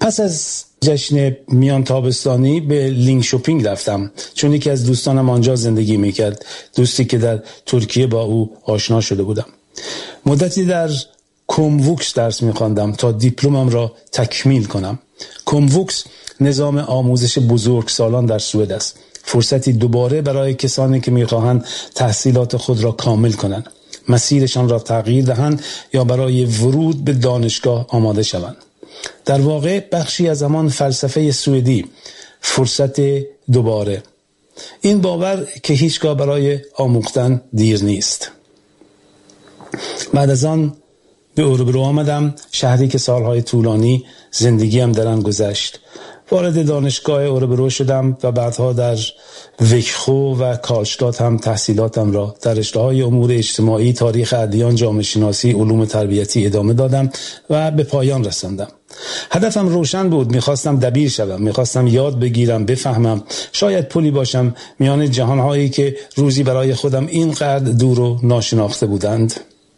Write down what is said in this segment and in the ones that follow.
پس از جشن میان تابستانی به لینکشوپینگ رفتم، چون یکی از دوستانم آنجا زندگی میکرد، دوستی که در ترکیه با او آشنا شده بودم. مدتی در کومووکس درس میخواندم تا دیپلمم را تکمیل کنم. کومووکس نظام آموزش بزرگسالان در سوئد است، فرصتی دوباره برای کسانی که میخواهند تحصیلات خود را کامل کنند، مسیرشان را تغییر دهند یا برای ورود به دانشگاه آماده شوند. در واقع بخشی از همان فلسفه سوئدی، فرصت دوباره، این باور که هیچگاه برای آموختن دیر نیست. بعد از آن به اوربرو آمدم، شهری که سالهای طولانی زندگیم در آن گذشت. وارد دانشگاه اوربرو شدم و بعدها در ویکخو و کارلستاد هم تحصیلاتم را در رشته‌های امور اجتماعی، تاریخ ادیان، جامعه شناسی، علوم تربیتی ادامه دادم و به پایان رساندم. هدفم روشن بود، میخواستم دبیر شوم، میخواستم یاد بگیرم، بفهمم، شاید پلی باشم میان جهانهایی که روزی برای خودم اینقدر دور و ناشناخته بودند.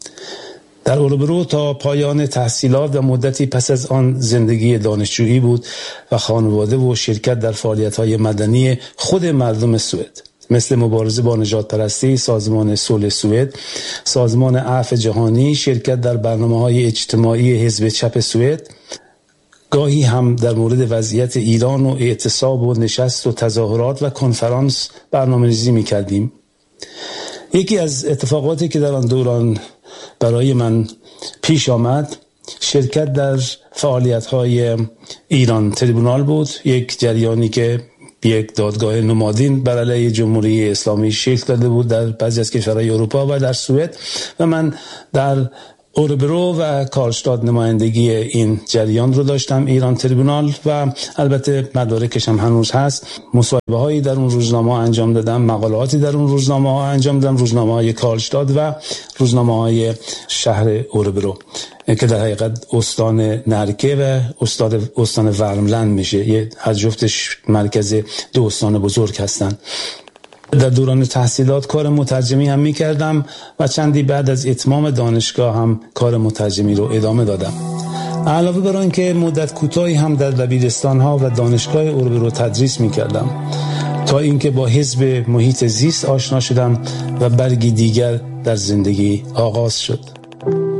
در اوربرو تا پایان تحصیلات و مدتی پس از آن زندگی دانشجویی بود و خانواده و شرکت در فعالیت‌های مدنی خود مردم سوئد، مثل مبارزه با نژادپرستی، سازمان صلح سوئد، سازمان عفو جهانی، شرکت در برنامه‌های اجتماعی حزب چپ سوئد. گاهی هم در مورد وضعیت ایران و اعتصاب و نشست و تظاهرات و کنفرانس برنامه‌ریزی می‌کردیم. یکی از اتفاقاتی که در آن دوران برای من پیش آمد، شرکت در فعالیت‌های ایران تریبونال بود، یک جریانی که یک دادگاه نمادین بر علیه جمهوری اسلامی شکل داده بود در بعضی از کشورهای اروپا و در سوئد، و من در اوربرو و کارلستاد نمایندگی این جریان رو داشتم، ایران تریبونال، و البته مدارکش هم هنوز هست. مصاحبه‌هایی در اون روزنامه انجام دادم، مقالاتی در اون روزنامه انجام دادم، روزنامه‌های کارلستاد و روزنامه‌های شهر اوربرو که در حقیقت استان نرکه و استان ورملند میشه، هر جفتش مرکز دو استان بزرگ هستن. در دوران تحصیلات کار مترجمی هم میکردم و چندی بعد از اتمام دانشگاه هم کار مترجمی رو ادامه دادم. علاوه بر آن که مدت کوتاهی هم در دبیرستان‌ها و دانشگاه اوربرو تدریس میکردم، تا اینکه با حزب محیط زیست آشنا شدم و برگی دیگر در زندگی آغاز شد.